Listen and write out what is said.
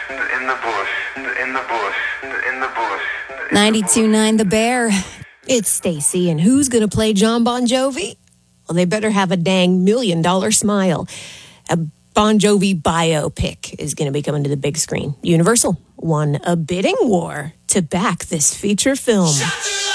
in the bush, in the bush, in the bush. 92.9 The Bear. It's Stacy, and who's going to play John Bon Jovi? Well, they better have a dang $1 million smile. A Bon Jovi biopic is going to be coming to the big screen. Universal won a bidding war to back this feature film.